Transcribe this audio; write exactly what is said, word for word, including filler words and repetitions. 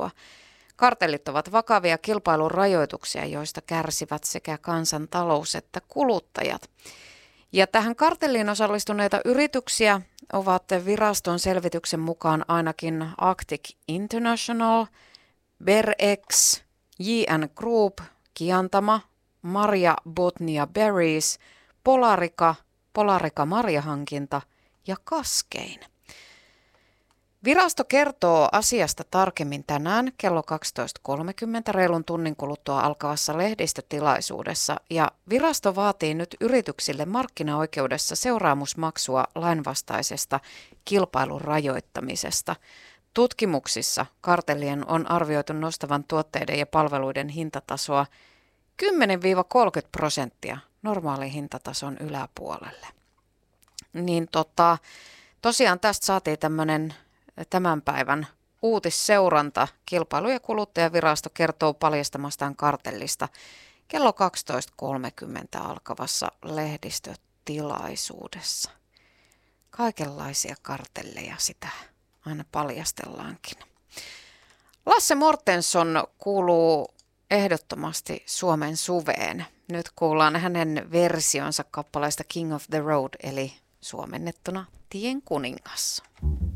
kilpailua. Kartellit ovat vakavia kilpailun rajoituksia, joista kärsivät sekä kansantalous että kuluttajat. Ja tähän kartelliin osallistuneita yrityksiä ovat viraston selvityksen mukaan ainakin Arctic International, Berex, J N Group, Kiantama, Marja Botnia Berries, Polarica, Polarica Marjahankinta ja Kaskein. Virasto kertoo asiasta tarkemmin tänään kello kaksitoista kolmekymmentä reilun tunnin kuluttua alkavassa lehdistötilaisuudessa ja virasto vaatii nyt yrityksille markkinaoikeudessa seuraamusmaksua lainvastaisesta kilpailun rajoittamisesta. Tutkimuksissa kartellien on arvioitu nostavan tuotteiden ja palveluiden hintatasoa kymmenen kolmekymmentä prosenttia normaalin hintatason yläpuolelle. Niin tota, tosiaan tästä saatiin tämmöinen tämän päivän uutisseuranta. Kilpailu- ja kuluttajavirasto kertoo paljastamastaan kartellista kello kaksitoista kolmekymmentä alkavassa lehdistötilaisuudessa. Kaikenlaisia kartelleja sitä aina paljastellaankin. Lasse Mortenson kuuluu ehdottomasti Suomen suveen. Nyt kuullaan hänen versionsa kappaleesta King of the Road eli suomennettuna Tien kuningas.